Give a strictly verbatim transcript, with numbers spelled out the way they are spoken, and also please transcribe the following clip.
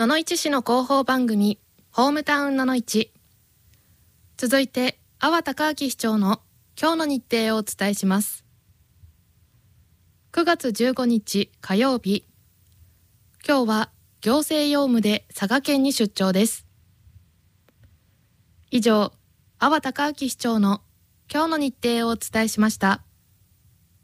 野々市市の広報番組ホームタウン野々市。続いて阿波隆明市長の今日の日程をお伝えします。くがつじゅうごにち火曜日、今日は行政用務で佐賀県に出張です。以上、阿波隆明市長の今日の日程をお伝えしました。